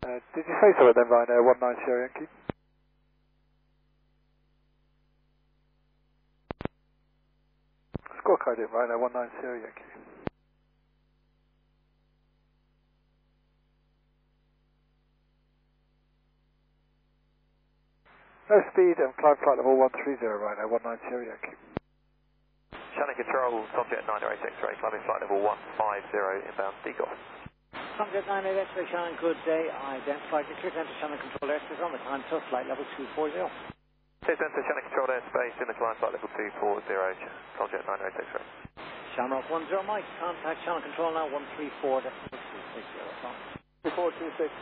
Did you say so then, Rhino 19 Yankee? Scorecard in Rhino 190 Yankee. No speed and climb flight level 130 Rhino 190 Yankee. Shannon Control, Tomjet 908 X-ray, climbing flight level 150 inbound Deagle. Tomjet 908 X-ray, Shannon, good day. Identified your clear center Shannon Control airspace on the climb to flight level 240. Clear center Shannon Control airspace in the climb flight level 240, Tomjet 908 X-ray. Shamrock 10 Mike, contact Shannon Control now 134.260. 2426.